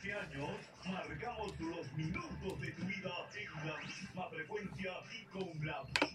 hace años marcamos los minutos de tu vida en la misma frecuencia y con la